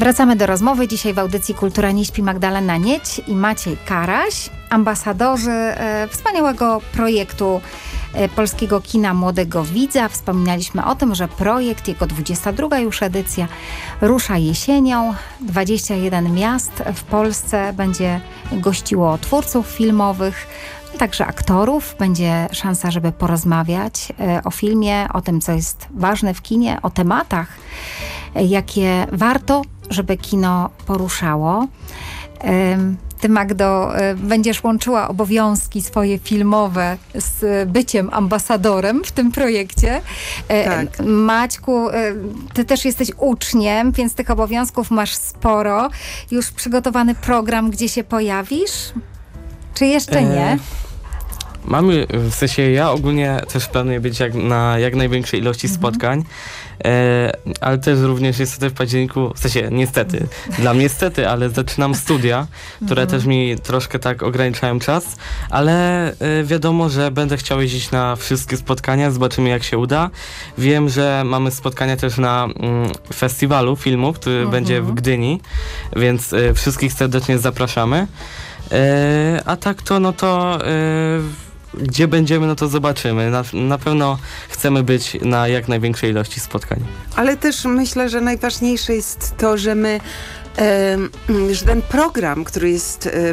Wracamy do rozmowy. Dzisiaj w audycji Kultura nie śpi Magdalena Nieć i Maciej Karaś, ambasadorzy wspaniałego projektu Polskiego Kina Młodego Widza. Wspominaliśmy o tym, że projekt, jego 22. już edycja, rusza jesienią. 21 miast w Polsce będzie gościło twórców filmowych, także aktorów. Będzie szansa, żeby porozmawiać o filmie, o tym, co jest ważne w kinie, o tematach, jakie warto, żeby kino poruszało. Ty, Magdo, będziesz łączyła obowiązki swoje filmowe z byciem ambasadorem w tym projekcie. Tak. Maćku, ty też jesteś uczniem, więc tych obowiązków masz sporo. Już przygotowany program, gdzie się pojawisz? Czy jeszcze nie? Mamy, w sensie ja ogólnie też planuję być na jak największej ilości spotkań, ale też również niestety w październiku, w sensie niestety, dla mnie niestety, ale zaczynam studia, które też mi troszkę tak ograniczają czas, ale wiadomo, że będę chciał jeździć na wszystkie spotkania, zobaczymy jak się uda. Wiem, że mamy spotkania też na festiwalu filmów, który będzie w Gdyni, więc wszystkich serdecznie zapraszamy. A tak to, no to gdzie będziemy, no to zobaczymy. Na pewno chcemy być na jak największej ilości spotkań. Ale też myślę, że najważniejsze jest to, że my, że ten program, który jest